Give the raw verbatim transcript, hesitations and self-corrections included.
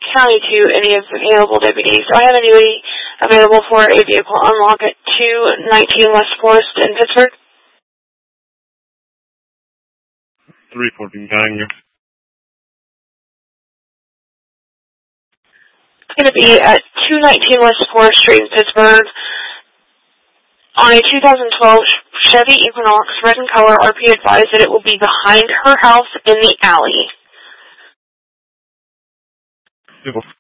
county to any of the available deputies. So I have annuity available for a vehicle unlock at two nineteen West Forest in Pittsburgh. three fourteen Tango. It's going to be at two nineteen West Forest Street in Pittsburgh on a two thousand twelve Chevy Equinox, red in color. R P advised that it will be behind her house in the alley.